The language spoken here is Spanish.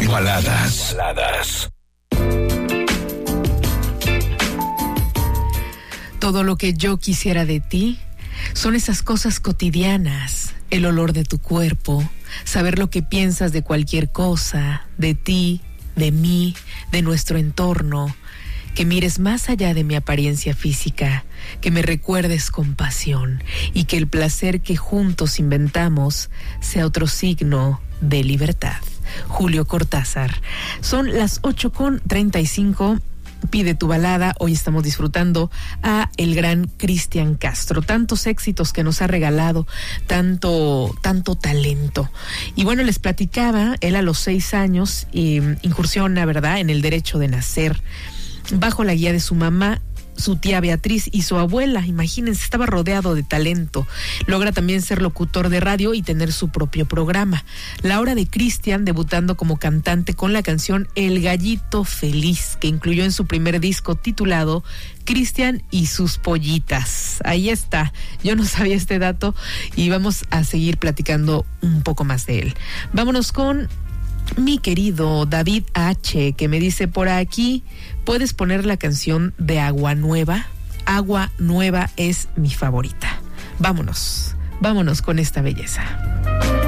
Baladas. Todo lo que yo quisiera de ti son esas cosas cotidianas, el olor de tu cuerpo, saber lo que piensas de cualquier cosa, de ti, de mí, de nuestro entorno, que mires más allá de mi apariencia física, que me recuerdes con pasión y que el placer que juntos inventamos sea otro signo de libertad. Julio Cortázar. Son las 8:35. Pide tu balada. Hoy estamos disfrutando a el gran Cristian Castro. Tantos éxitos que nos ha regalado, tanto talento. Y bueno, les platicaba, él a los 6 años incursiona, ¿verdad?, en el derecho de nacer, bajo la guía de su mamá, su tía Beatriz y su abuela. Imagínense, estaba rodeado de talento. Logra también ser locutor de radio y tener su propio programa. La hora de Cristian, debutando como cantante con la canción El Gallito Feliz, que incluyó en su primer disco titulado Cristian y sus pollitas. Ahí está. Yo no sabía este dato y vamos a seguir platicando un poco más de él. Vámonos con mi querido David H., que me dice por aquí: ¿puedes poner la canción de Agua Nueva? Agua Nueva es mi favorita. Vámonos con esta belleza.